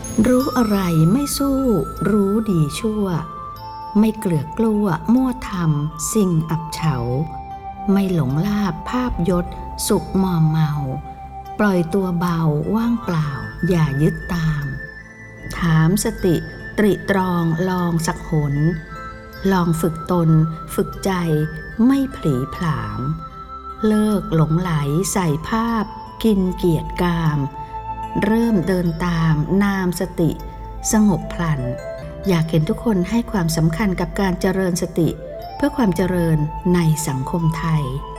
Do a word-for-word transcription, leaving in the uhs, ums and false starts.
รู้อะไรไม่สู้รู้ดีชั่วไม่เกลือกกลัวมั่วทำสิ่งอับเฉาไม่หลงลาภภาพยศสุขมอมเมาปล่อยตัวเบาว่างเปล่าอย่ายึดตามถามสติตริตรองลองสักหนลองฝึกตนฝึกใจไม่ผลีผลามเลิกหลงไหลใส่ภาพกินเกียรติกามเริ่มเดินตามนามสติสงบพลันอยากเห็นทุกคนให้ความสำคัญกับการเจริญสติเพื่อความเจริญในสังคมไทย